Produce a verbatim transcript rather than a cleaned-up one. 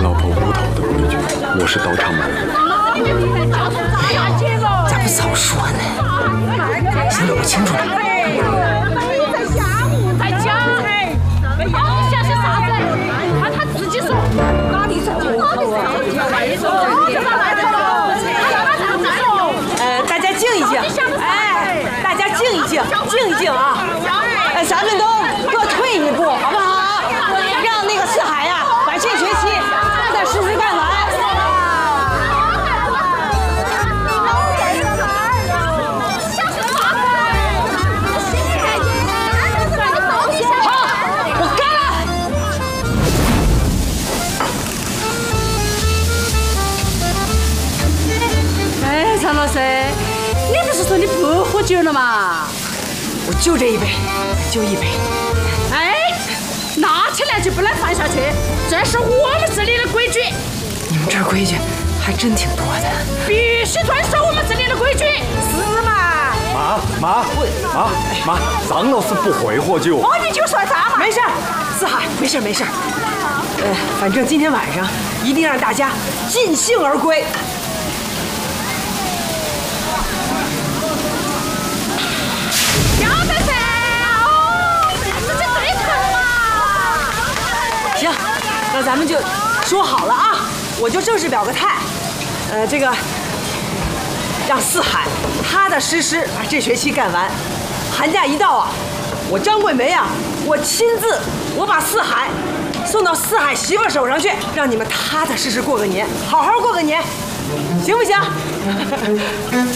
老婆屋头的规矩，我是都常满足。 咋不早说呢？想搞不清楚了。 在家，在家，要想是啥子？看他自己说。哪里在？哪里在？哪里在？ 呃，大家静一静，哎，大家静一静，静一静啊！哎，咱们都各退一步，好不好？让那个四海呀、啊，把这学期踏踏实实干完。好，我干了。 哎，常老师，你不是说你不喝酒了吗？ 我就这一杯，就一杯。 哎，那起来就不能放下去，这是我们这里的规矩。 你们这儿规矩还真挺多的， 必须遵守我们这里的规矩。 是嘛？ 妈妈妈妈，张老师不会喝酒。 哦，你就说啥嘛？ 没事儿，四海，没事儿没事儿。呃，反正今天晚上一定让大家尽兴而归。 要得噻！哦，这就对头嘛。 行，那咱们就说好了啊，我就正式表个态。呃，这个让四海踏踏实实把这学期干完。寒假一到啊，我张桂梅啊，我亲自我把四海送到四海媳妇手上去，让你们踏踏实实过个年，好好过个年，行不行？